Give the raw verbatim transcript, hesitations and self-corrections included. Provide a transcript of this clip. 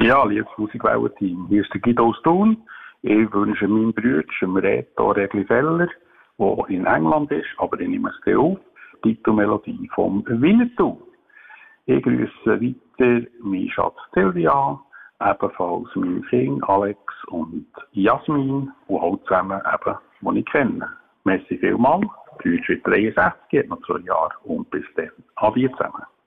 Ja, liebes Musikwellen-Team, hier ist der Guido aus Thun. Ich wünsche meinem Bruder, dem Reto Regli Feller, der in England ist, aber ich nehme es dir auf, die Titelmelodie vom Winnetou. Ich grüße weiter meinen Schatz Silvia, ebenfalls meine Kinder Alex und Jasmin und alle zusammen, eben, die ich kenne. Merci vielmals. Deutsch wird dreiundsechzig, hat noch zwei Jahre und bis dann. Adieu zusammen.